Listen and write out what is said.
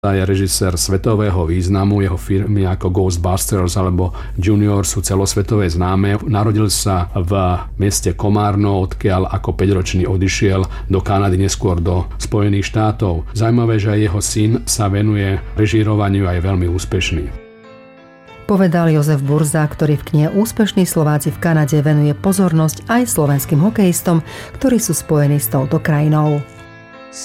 Je režisér svetového významu, jeho filmy ako Ghostbusters alebo Junior sú celosvetové známe. Narodil sa v meste Komárno, odkiaľ ako 5-ročný odišiel do Kanady, neskôr do Spojených štátov. Zajímavé, že aj jeho syn sa venuje režírovaniu a je veľmi úspešný. Povedal Jozef Burza, ktorý v knihe Úspešní Slováci v Kanade venuje pozornosť aj slovenským hokejistom, ktorí sú spojení s touto krajinou.